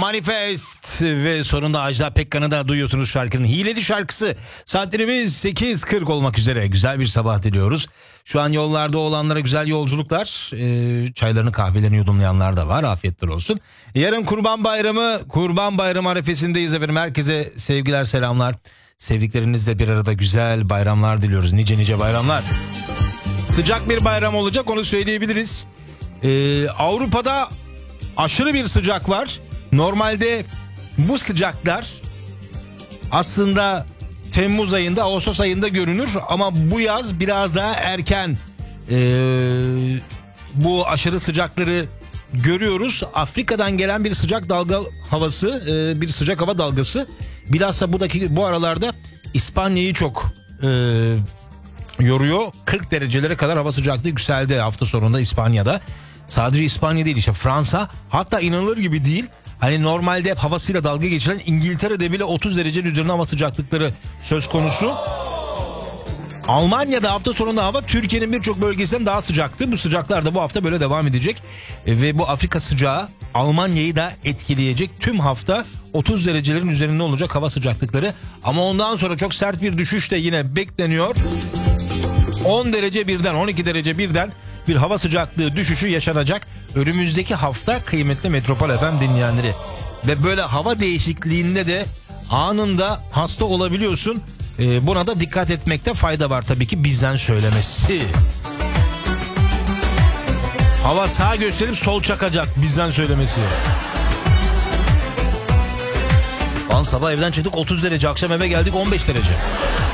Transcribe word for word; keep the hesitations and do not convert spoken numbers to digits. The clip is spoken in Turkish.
Manifest ve sonunda Ajda Pekkan'ı da duyuyorsunuz şarkının Hileli şarkısı. Saatlerimiz sekiz kırk olmak üzere. Güzel bir sabah diliyoruz. Şu an yollarda olanlara güzel yolculuklar. Ee, çaylarını kahvelerini yudumlayanlar da var. Afiyetler olsun. Yarın Kurban Bayramı. Kurban Bayramı arifesindeyiz efendim. Herkese sevgiler, selamlar. Sevdiklerinizle bir arada güzel bayramlar diliyoruz. Nice nice bayramlar. Sıcak bir bayram olacak, onu söyleyebiliriz. Ee, Avrupa'da aşırı bir sıcak var. Normalde bu sıcaklar aslında Temmuz ayında, Ağustos ayında görünür ama bu yaz biraz daha erken ee, bu aşırı sıcakları görüyoruz. Afrika'dan gelen bir sıcak dalga havası, ee, bir sıcak hava dalgası. Bilhassa buradaki bu aralarda İspanya'yı çok ee, yoruyor. kırk derecelere kadar hava sıcaklığı yükseldi hafta sonunda İspanya'da. Sadece İspanya değil, işte Fransa, hatta inanılır gibi değil. Hani normalde hep havasıyla dalga geçilen İngiltere'de bile otuz derecenin üzerinde hava sıcaklıkları söz konusu. Almanya'da hafta sonunda hava Türkiye'nin birçok bölgesinden daha sıcaktı. Bu sıcaklar da bu hafta böyle devam edecek. E, ve bu Afrika sıcağı Almanya'yı da etkileyecek. Tüm hafta otuz derecelerin üzerinde olacak hava sıcaklıkları. Ama ondan sonra çok sert bir düşüş de yine bekleniyor. on derece birden, on iki derece birden bir hava sıcaklığı düşüşü yaşanacak önümüzdeki hafta kıymetli Metropol F M dinleyenleri. Ve böyle hava değişikliğinde de anında hasta olabiliyorsun. Ee, buna da dikkat etmekte fayda var tabii ki, bizden söylemesi. Hava sağ gösterip sol çakacak, bizden söylemesi. Lan sabah evden çıktık otuz derece, akşam eve geldik on beş derece.